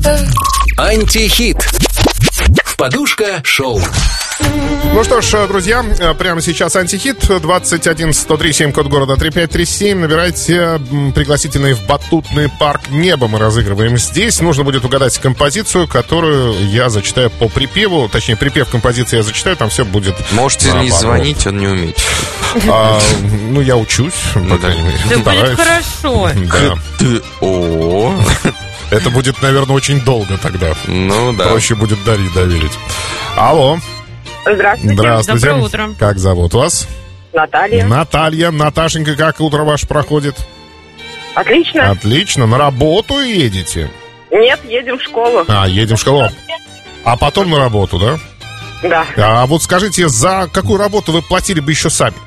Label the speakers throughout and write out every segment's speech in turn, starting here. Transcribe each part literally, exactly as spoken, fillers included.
Speaker 1: Антихит. Подушка шоу.
Speaker 2: Ну что ж, друзья, прямо сейчас антихит. Двадцать один сто три семь, код города три пять три семь. Набирайте пригласительные в батутный парк «Небо». Мы разыгрываем здесь. Нужно будет угадать композицию, которую я зачитаю по припеву. Точнее, припев композиции я зачитаю, там все будет.
Speaker 3: Можете не звонить, он не умеет.
Speaker 2: А, ну, я учусь, по крайней мере.
Speaker 4: Да будет хорошо.
Speaker 2: Да.
Speaker 3: О,
Speaker 2: Это будет, наверное, очень долго тогда.
Speaker 3: ну да.
Speaker 2: Проще будет Дарье доверить. Алло.
Speaker 5: Здравствуйте.
Speaker 2: Здравствуйте.
Speaker 4: Доброе утро.
Speaker 2: Как зовут вас?
Speaker 5: Наталья.
Speaker 2: Наталья. Наташенька, как утро ваше проходит?
Speaker 5: Отлично.
Speaker 2: Отлично. На работу едете?
Speaker 5: Нет, едем в школу.
Speaker 2: А, едем в школу. А потом на работу, да?
Speaker 5: Да.
Speaker 2: А вот скажите, за какую работу вы платили бы еще сами?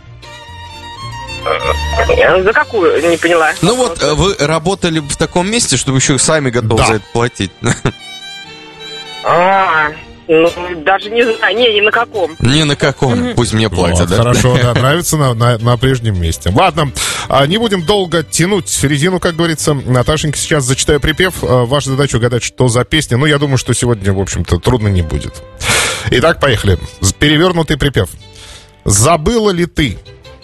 Speaker 5: За какую? Не поняла.
Speaker 3: Ну вот, э, вы работали в таком месте, чтобы еще сами готовы
Speaker 2: Да.
Speaker 3: за это платить.
Speaker 5: А, ну, даже не знаю. Не, ни на каком.
Speaker 3: Ни на каком. Пусть мне платят,
Speaker 2: Вот,
Speaker 3: да?
Speaker 2: Хорошо, да, нравится на, на, на прежнем месте. Ладно, а, не будем долго тянуть резину, как говорится. Наташенька, сейчас зачитаю припев. А, ваша задача угадать, что за песня. Ну, я думаю, что сегодня, в общем-то, трудно не будет. Итак, поехали. Перевернутый припев. Забыла ли ты?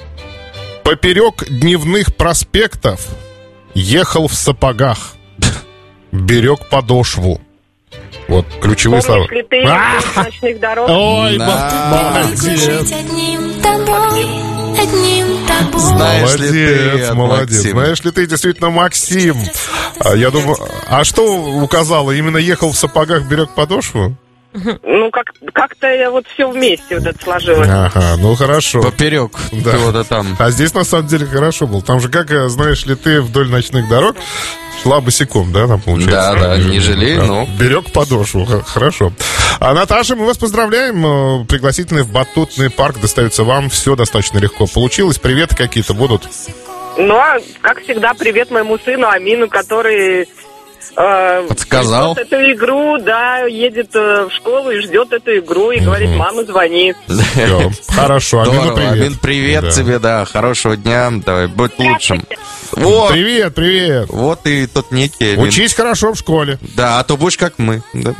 Speaker 2: Поперек дневных проспектов ехал в сапогах, берег подошву. Вот ключевые слова.
Speaker 5: Помнишь ли ты
Speaker 2: А!
Speaker 5: ночных дорог?
Speaker 2: Ой,
Speaker 3: Да.
Speaker 2: молодец.
Speaker 6: одним тобой, одним тобой.
Speaker 3: Знаешь ли ты,
Speaker 2: Молодец,
Speaker 3: от
Speaker 2: молодец.
Speaker 3: Максима.
Speaker 2: Знаешь ли ты, действительно, Максим. А, я думаю, а что указала? Именно ехал в сапогах, берег подошву?
Speaker 5: Ну, как, как-то вот все вместе вот это сложилось.
Speaker 2: Ага, ну хорошо.
Speaker 3: Поперек
Speaker 2: Да.
Speaker 3: чего-то там.
Speaker 2: А здесь, на самом деле, хорошо было. Там же, как, э, знаешь ли ты, вдоль ночных дорог шла босиком, да, там получается?
Speaker 3: Да, да, не жалей,
Speaker 2: Да.
Speaker 3: но...
Speaker 2: Берег подошву, х- хорошо. А, Наташа, мы вас поздравляем. Э, Пригласительные в батутный парк достаются вам. Все достаточно легко получилось. Приветы какие-то будут?
Speaker 5: Ну, а, как всегда, привет моему сыну Амину, который... э,
Speaker 3: Подсказал.
Speaker 5: ждет эту игру, да, едет э, в школу и ждет эту игру и говорит: мама, звони.
Speaker 2: Всё. Хорошо, Амину,
Speaker 3: Здорово.
Speaker 2: привет.
Speaker 3: Амин, привет
Speaker 2: Да.
Speaker 3: тебе, да. Хорошего дня. Давай, будь лучшим. Вот,
Speaker 2: Привет, привет.
Speaker 3: вот и тот некий Амин.
Speaker 2: Учись хорошо в школе.
Speaker 3: Да, а то будешь как мы. Да.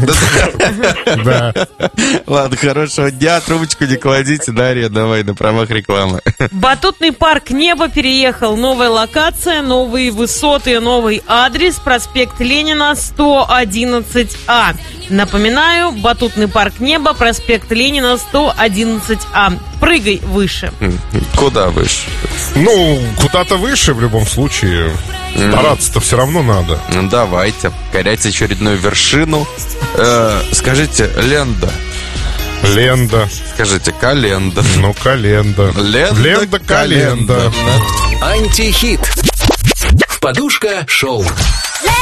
Speaker 2: Да.
Speaker 3: Ладно, хорошего дня. Трубочку не кладите, Дарья, давай на правах рекламы.
Speaker 4: Батутный парк «Небо» переехал. Новая локация, новые высоты, новый адрес. Проспект Ленина, сто одиннадцать А. Напоминаю, батутный парк «Небо», проспект Ленина, сто одиннадцать А. Прыгай выше.
Speaker 3: Куда выше?
Speaker 2: Ну, куда-то выше в любом случае. Стараться-то все равно надо.
Speaker 3: Ну, давайте. Корять очередную вершину. Э, скажите, Ленда.
Speaker 2: Ленда.
Speaker 3: Скажите, календа.
Speaker 2: Ну, календа.
Speaker 3: Ленда,
Speaker 2: Ленда, календа.
Speaker 1: Антихит. Подушка шоу.